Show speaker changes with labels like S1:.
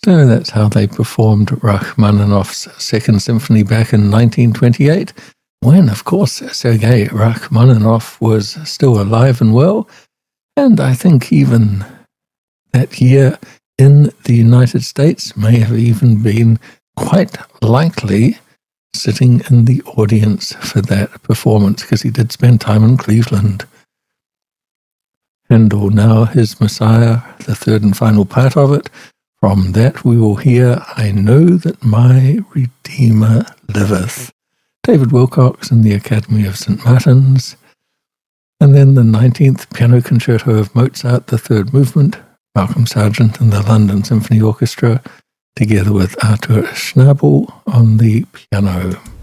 S1: So that's how they performed Rachmaninoff's Second Symphony back in 1928, when, of course, Sergei Rachmaninoff was still alive and well, and I think even that year in the United States may have even been quite likely sitting in the audience for that performance, because he did spend time in Cleveland. Handel now, his Messiah, the third and final part of it. From that we will hear, I Know That My Redeemer Liveth. David Wilcox in the Academy of St. Martin's. And then the 19th Piano Concerto of Mozart, the third movement, Malcolm Sargent and the London Symphony Orchestra, together with Arthur Schnabel on the piano.